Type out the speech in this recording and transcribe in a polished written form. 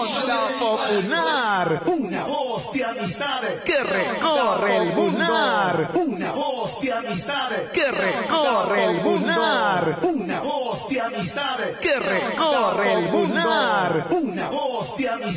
Onda Popular, una voz de amistad que recorre el lunar. Una voz de amistad que recorre el lunar. Una voz de amistad que recorre el lunar. Una voz de amistad.